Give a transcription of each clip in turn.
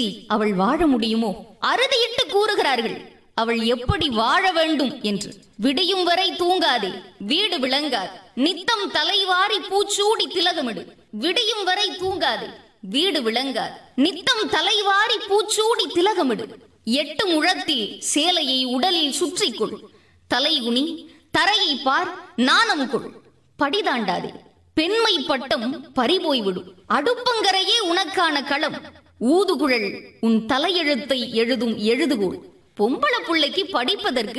இல்லத்தில் அவள் வாழ முடியுமோ? அறுதியிட்டு கூறுகிறார்கள் அவள் எப்படி வாழ வேண்டும் என்று. விடியும் வரை தூங்காதே, வீடு விளங்காது. நித்தம் தலைவாரி பூச்சூடி திலகமிடு. விடியும் வரை தூங்காதே, வீடு விளங்காது. நித்தம் தலைவாரி பூச்சூடி திலகமிடு. 8 முழத்தில் சேலையை உடலில் சுற்றிக்கொள். தலைகுனி, தரையை பார், நாணம் கொள். படிதாண்டாதே, பெண்மை பட்டம் பறிபோய்விடும். அடுப்பங்கரையே உனக்கான களம். ஊதுகுழல் உன் தலையெழுத்தை எழுதும் எழுதுகோள். பொம்பள புள்ளைக்கு படிப்பதற்கு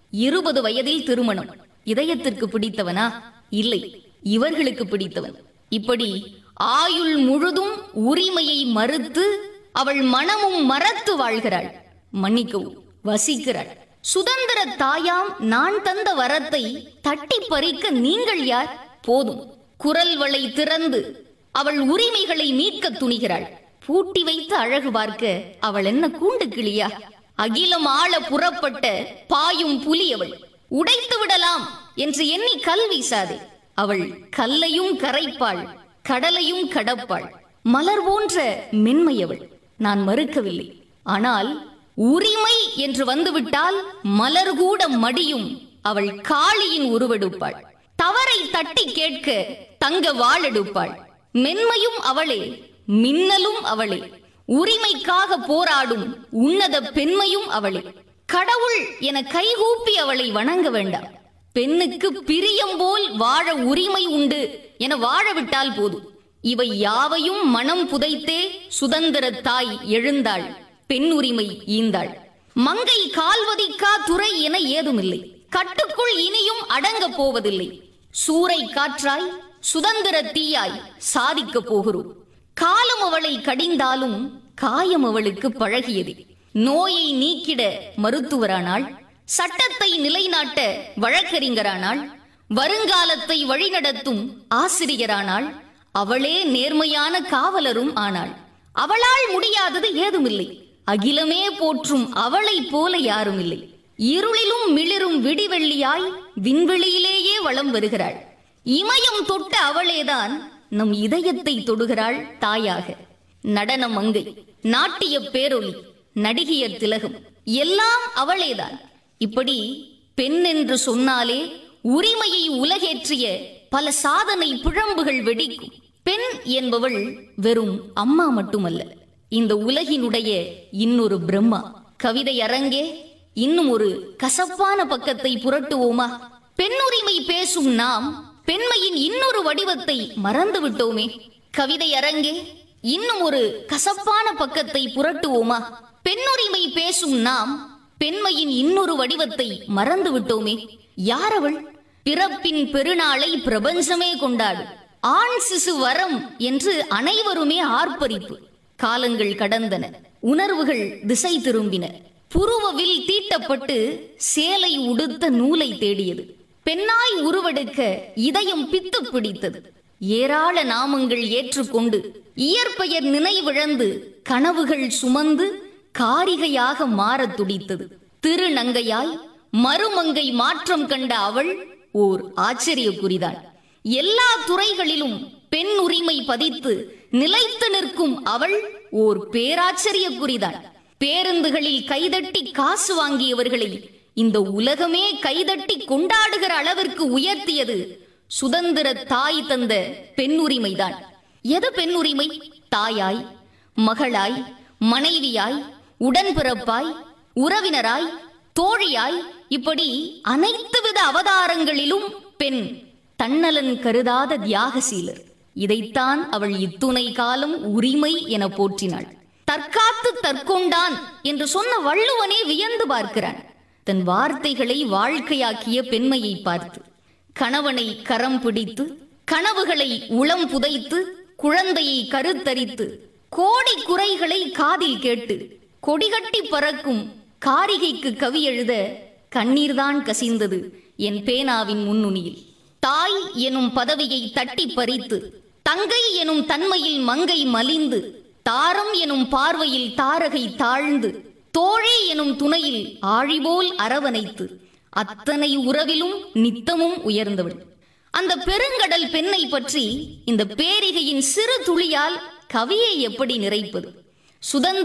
20 வயதில் திருமணம். இதயத்திற்கு பிடித்தவனா? இல்லை, இவர்களுக்கு பிடித்தவன். இப்படி ஆயுள் முழுதும் உரிமையை மறுத்து அவள் மனமும் மறத்து வாழ்கிறாள். மன்னிக்கவும், வசிக்கிறாள். சுதந்திர தாயாம் நான் தந்த வரத்தை தட்டி பறிக்க நீங்கள் யார்? போதும். குரல் வளை திறந்து அவள் உரிமைகளை மீட்க துணிகிறாள். பூட்டி வைத்து அழகு பார்க்க அவள் என்ன கூண்டு கிளியா? அகிலம் ஆள புறப்பட்ட பாயும் புலி அவள். உடைத்து விடலாம் என்று எண்ணி கல் வீசாதே. அவள் கல்லையும் கரைப்பாள், கடலையும் கடப்பாள். மலர் போன்ற மென்மையவள். நான் மறுக்கவில்லை. ஆனால் உரிமை என்று வந்துவிட்டால் மலர் கூட மடியும். அவள் காளியின் உருவெடுப்பாள். தவறை தட்டி கேட்க தங்க வாளெடுப்பாள். மென்மையும் அவளே, மின்னலும் அவளே. உரிமைக்காக போராடும் உன்னத பெண்மையும் அவளே. கடவுள் என கைகூப்பி அவளை வணங்க வேண்டாம். பெண்ணுக்கு பிரியம் போல் வாழ உரிமை உண்டு என வாழவிட்டால் போதும். இவை யாவையும் மனம் புதைத்தே சுதந்திர தாய் எழுந்தாள். பெண் உரிமை ஈந்தாள். மங்கை கால்வதிக்கா துறை என ஏதுமில்லை. கட்டுக்குள் இனியும் அடங்க போவதில்லை. சூறை காற்றாய், சுதந்திர தீயாய் சாதிக்க போகிறோம். காலம் அவளை கடிந்தாலும் காயம் அவளுக்கு பழகியது. நோயை நீக்கிட மருத்துவரானாள். சட்டத்தை நிலைநாட்ட வழக்கறிஞரானாள். வருங்காலத்தை வழிநடத்தும் ஆசிரியரானாள். அவளே நேர்மையான காவலரும் ஆனாள். அவளால் முடியாதது ஏதுமில்லை. அகிலமே போற்றும் அவளை போல யாரும் இல்லை. இருளிலும் மிளிரும் விடிவெள்ளியாய் விண்வெளியிலேயே வலம் வருகிறாள். இமயம் தொட்ட அவளேதான் நம் இதயத்தை தொடுகிறாள் தாயாக. நடன மங்கை, நாட்டிய பேரொளி, நடிகையர் திலகம் எல்லாம் அவளேதான். இப்படி பெண் என்று சொன்னாலே உரிமையை உலகேற்றிய பல சாதனை பிழம்புகள் வெடிக்கும். பெண் என்பவள் வெறும் அம்மா மட்டுமல்ல, இந்த உலகினுடைய இன்னொரு பிரம்மா. கவிதை அரங்கே இன்னும் ஒரு கசப்பான பக்கத்தை புரட்டுவோமா? பெண்ணுரிமை பேசும் நாம் பெண்மையின் இன்னொரு வடிவத்தை மறந்து விட்டோமே. கவிதை அரங்கே இன்னும் ஒரு கசப்பான பக்கத்தை புரட்டுவோமா? பெண்ணுரிமை பேசும் நாம் பெண்மையின் இன்னொரு வடிவத்தை மறந்து விட்டோமே. யார் அவள்? பிறப்பின் பெருநாளை பிரபஞ்சமே கொண்டாடு. ஆண் சிசு வரம் என்று அனைவருமே ஆர்ப்பரிப்பு. காலங்கள் கடந்தன. உணர்வுகள் திசை திரும்பின. புருவவில் தீட்டப்பட்டு சேலை உடுத்த நூலை தேடியது. பெண்ணாய் உருவெடுக்க இதயம் பித்து பிடித்தது. ஏராள நாமங்கள் ஏற்றுக்கொண்டு இயற்பெயர் நினைவிழந்து கனவுகள் சுமந்து காரிகையாக மாறத் துடித்தது. திருநங்கையாய் மருமங்கை மாற்றம் கண்ட அவள் ஓர் ஆச்சரியக்குறிதான். எல்லா துறைகளிலும் பெண் உரிமை பதித்து நிலைத்து நிற்கும் அவள் ஓர் பேராச்சரியக்குறிதான். பேருந்துகளில் கைதட்டி காசு வாங்கியவர்களை இந்த உலகமே கைதட்டி கொண்டாடுகிற அளவிற்கு உயர்த்தியது சுதந்திர தாய் தந்த பெண் உரிமைதான். எது பெண் உரிமை? தாயாய், மகளாய், மனைவியாய், உடன்பிறப்பாய், உறவினராய், தோழியாய், இப்படி அனைத்து வித அவதாரங்களிலும் பெண் தன்னலன் கருதாத தியாகசீலர். இதைத்தான் அவள் இத்துணை காலம் உரிமை என போற்றினாள். தற்காத்து தற்கொண்டான் என்று சொன்ன வள்ளுவனே வியந்து பார்க்கிறான். தன் வார்த்தைகளை வாழ்க்கையாக்கிய பெண்மையை பார்த்து, கணவனை கரம் பிடித்து, கனவுகளை உளம் புதைத்து, குழந்தையை கருத்தரித்து, கோடி குறைகளை காதில் கேட்டு, கொடிகட்டி பறக்கும் காரிகைக்கு கவி எழுத கண்ணீர்தான் கசிந்தது என் பேனாவின் முன்னுனியில். தாய் எனும் பதவியை தட்டி பறித்து, தங்கை எனும் தன்மையில் மங்கை மலிந்து, தாரம் எனும் பார்வையில் தாரகை தாழ்ந்து, தோழி எனும் துணையில் ஆழிபோல் அரவணைத்து, அத்தனை உறவிலும் நித்தமும் உயர்ந்தவள். அந்த பெருங்கடல் பெண்ணை பற்றி இந்த பேரிகையின் சிறு துளியால் கவியை எப்படி நிறைப்பது? சுதந்திர